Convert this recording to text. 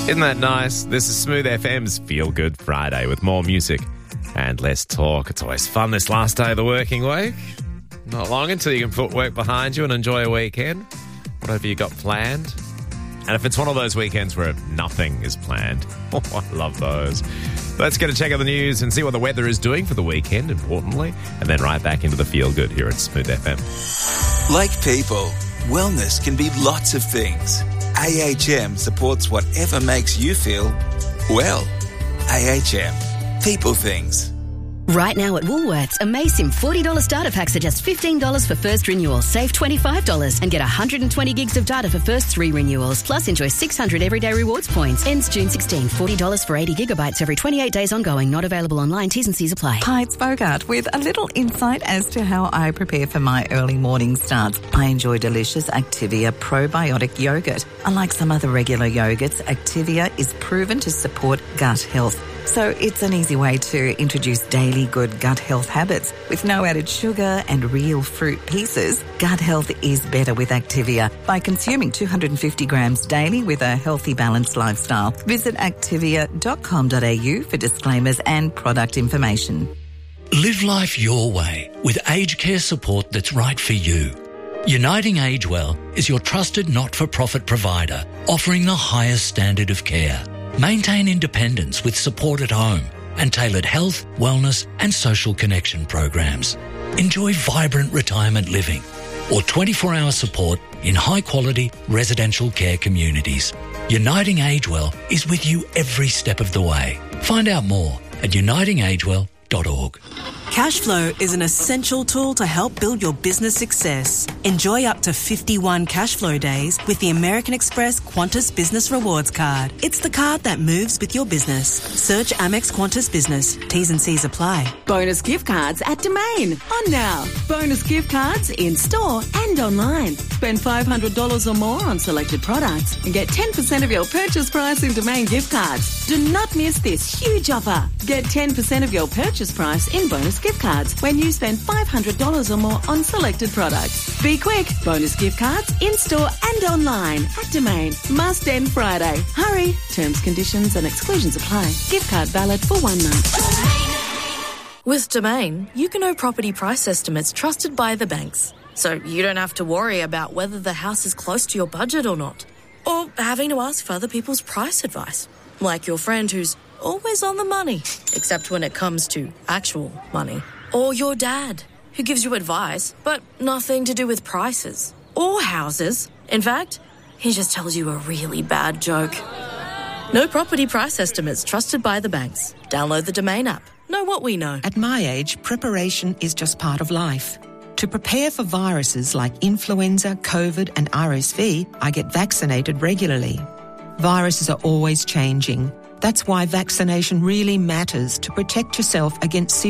Isn't that nice? This is Smooth FM's Feel Good Friday with more music and less talk. It's always fun this last day of the working week. Not long until you can put work behind you and enjoy a weekend, whatever you got planned. And if it's one of those weekends where nothing is planned, oh, I love those. Let's get a check of the news and see what the weather is doing for the weekend, importantly, and then right back into the Feel Good here at Smooth FM. Like people, wellness can be lots of things. AHM supports whatever makes you feel well. AHM. People things. Right now at Woolworths, Amasim $40 starter packs are just $15 for first renewal. Save $25 and get 120 gigs of data for first 3 renewals. Plus, enjoy 600 everyday rewards points. Ends June 16. $40 for 80 gigabytes every 28 days ongoing. Not available online. T's and C's apply. Hi, it's Bogart with a little insight as to how I prepare for my early morning starts. I enjoy delicious Activia probiotic yogurt. Unlike some other regular yogurts, Activia is proven to support gut health. So it's an easy way to introduce daily good gut health habits. With no added sugar and real fruit pieces, gut health is better with Activia by consuming 250 grams daily with a healthy, balanced lifestyle. Visit activia.com.au for disclaimers and product information. Live life your way with aged care support that's right for you. Uniting Agewell is your trusted not-for-profit provider, offering the highest standard of care. Maintain independence with support at home and tailored health, wellness and social connection programs. Enjoy vibrant retirement living or 24-hour support in high-quality residential care communities. Uniting Agewell is with you every step of the way. Find out more at unitingagewell.org. Cashflow is an essential tool to help build your business success. Enjoy up to 51 Cashflow days with the American Express Qantas Business Rewards Card. It's the card that moves with your business. Search Amex Qantas Business. T's and C's apply. Bonus gift cards at Domain. On now. Bonus gift cards in store and online. Spend $500 or more on selected products and get 10% of your purchase price in Domain gift cards. Do not miss this huge offer. Get 10% of your purchase price in bonus gift cards when you spend $500 or more on selected products. Be quick. Bonus gift cards in store and online at Domain. Must end Friday. Hurry. Terms, conditions and exclusions apply. Gift card valid for 1 month. With Domain, you can know property price estimates trusted by the banks. So you don't have to worry about whether the house is close to your budget or not. Or having to ask for other people's price advice. Like your friend who's always on the money, except when it comes to actual money. Or your dad, who gives you advice, but nothing to do with prices. Or houses. In fact, he just tells you a really bad joke. No property price estimates trusted by the banks. Download the Domain app. Know what we know. At my age, preparation is just part of life. To prepare for viruses like influenza, COVID and RSV, I get vaccinated regularly. Viruses are always changing. That's why vaccination really matters to protect yourself against serious